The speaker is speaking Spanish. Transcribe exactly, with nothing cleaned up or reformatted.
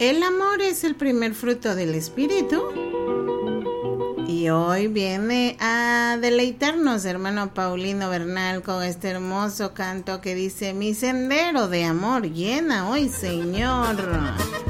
El amor es el primer fruto del espíritu. Y hoy viene a deleitarnos, hermano Paulino Bernal, con este hermoso canto que dice: mi sendero de amor llena hoy, Señor.